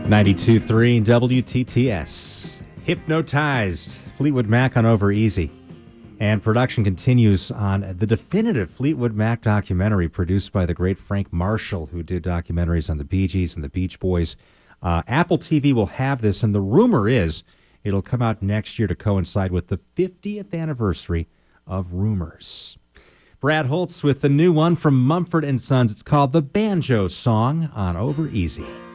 92.3 WTTS. Hypnotized. Fleetwood Mac on Over Easy. And production continues on the definitive Fleetwood Mac documentary produced by the great Frank Marshall, who did documentaries on the Bee Gees and the Beach Boys. Apple TV will have this, and the rumor is it'll come out next year to coincide with the 50th anniversary of Rumors. Brad Holtz with the new one from Mumford & Sons. It's called The Banjo Song on Over Easy.